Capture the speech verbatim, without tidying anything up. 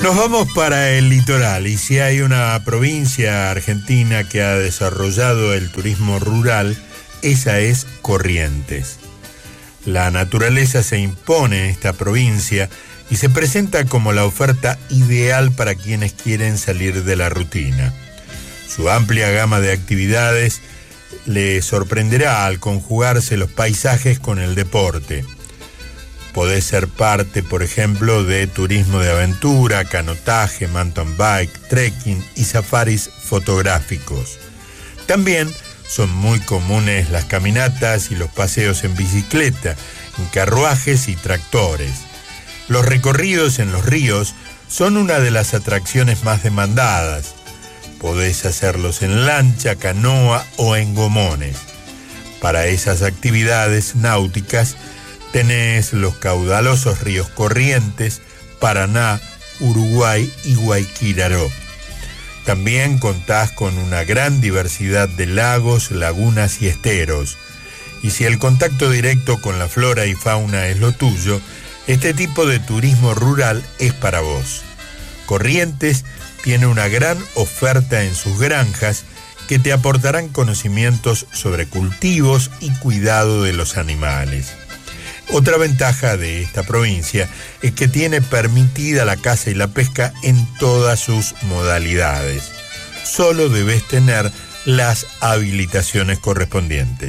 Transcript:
Nos vamos para el litoral, y si hay una provincia argentina que ha desarrollado el turismo rural, esa es Corrientes. La naturaleza se impone en esta provincia y se presenta como la oferta ideal para quienes quieren salir de la rutina. Su amplia gama de actividades le sorprenderá al conjugarse los paisajes con el deporte. Podés ser parte, por ejemplo, de turismo de aventura, canotaje, mountain bike, trekking y safaris fotográficos. También son muy comunes las caminatas y los paseos en bicicleta, en carruajes y tractores. Los recorridos en los ríos son una de las atracciones más demandadas. Podés hacerlos en lancha, canoa o en gomones. Para esas actividades náuticas tenés los caudalosos ríos Corrientes, Paraná, Uruguay y Guayquiraró. También contás con una gran diversidad de lagos, lagunas y esteros. Y si el contacto directo con la flora y fauna es lo tuyo, este tipo de turismo rural es para vos. Corrientes tiene una gran oferta en sus granjas que te aportarán conocimientos sobre cultivos y cuidado de los animales. Otra ventaja de esta provincia es que tiene permitida la caza y la pesca en todas sus modalidades. Solo debes tener las habilitaciones correspondientes.